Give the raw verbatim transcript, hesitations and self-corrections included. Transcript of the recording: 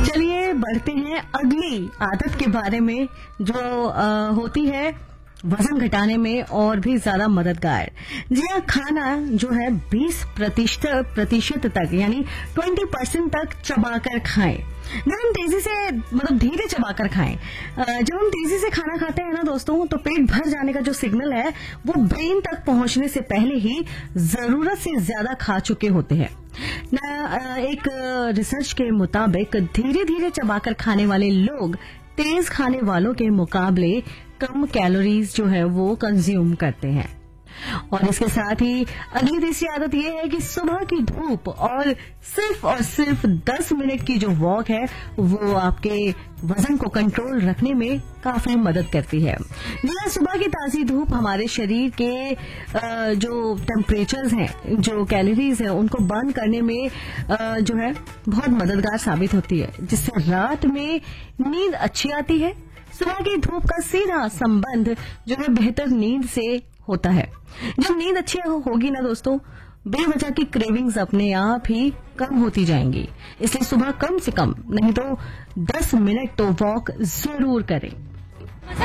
चलिए बढ़ते हैं अगली आदत के बारे में जो आ, होती है वजन घटाने में और भी ज्यादा मददगार। जी हाँ, खाना जो है बीस प्रतिशत प्रतिशत तक यानी बीस परसेंट तक चबाकर खाएं। जब हम तेजी से मतलब धीरे चबाकर खाएं। जब हम तेजी से खाना खाते हैं ना दोस्तों, तो पेट भर जाने का जो सिग्नल है वो ब्रेन तक पहुंचने से पहले ही जरूरत से ज्यादा खा चुके होते हैं। एक रिसर्च के मुताबिक धीरे धीरे चबाकर खाने वाले लोग तेज खाने वालों के मुकाबले कम कैलोरीज जो है वो कंज्यूम करते हैं। और इसके साथ ही अगली तीसरी आदत ये है कि सुबह की धूप और सिर्फ और सिर्फ दस मिनट की जो वॉक है वो आपके वजन को कंट्रोल रखने में काफी मदद करती है। जी हाँ, सुबह की ताजी धूप हमारे शरीर के जो टेम्परेचर्स हैं, जो कैलोरीज हैं, उनको बर्न करने में जो है बहुत मददगार साबित होती है, जिससे रात में नींद अच्छी आती है। सुबह की धूप का सीधा संबंध जो है बेहतर नींद से होता है। जब नींद अच्छी होगी ना दोस्तों, बेवजह की क्रेविंग्स अपने आप ही कम होती जाएंगी। इसलिए सुबह कम से कम नहीं तो दस मिनट तो वॉक जरूर करें।